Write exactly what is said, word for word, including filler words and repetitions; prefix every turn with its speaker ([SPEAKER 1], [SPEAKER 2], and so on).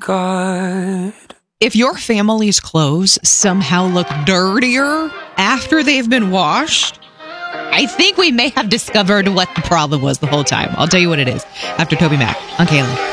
[SPEAKER 1] God.
[SPEAKER 2] If your family's clothes somehow look dirtier after they've been washed, I think we may have discovered what the problem was the whole time. I'll tell you what it is after Toby Mac on Kayla.